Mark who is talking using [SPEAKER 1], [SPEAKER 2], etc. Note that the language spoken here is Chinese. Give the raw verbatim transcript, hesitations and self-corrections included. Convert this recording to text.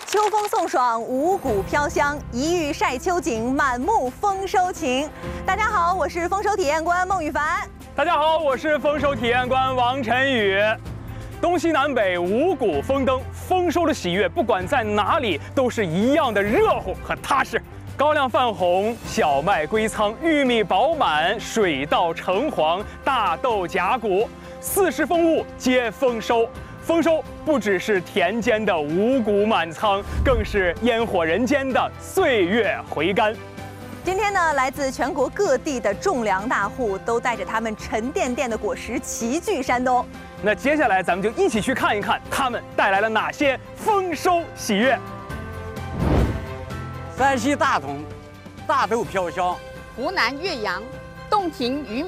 [SPEAKER 1] 秋风送爽，五谷飘香，一遇晒秋景，满目丰收情。大家好，我是丰收体验官孟羽凡。
[SPEAKER 2] 大家好，我是丰收体验官王晨宇。东西南北五谷丰登，丰收的喜悦，不管在哪里都是一样的热乎和踏实。高粱泛红，小麦归仓，玉米饱满，水稻橙黄，大豆荚鼓，四时风物皆丰收。丰收不只是田间的五谷满仓，更是烟火人间的岁月回甘。
[SPEAKER 1] 今天呢，来自全国各地的种粮大户都带着他们沉甸甸的果实齐聚山东。
[SPEAKER 2] 那接下来咱们就一起去看一看他们带来了哪些丰收喜悦。
[SPEAKER 3] 山西大同，大豆飘香；
[SPEAKER 4] 湖南岳阳，洞庭鱼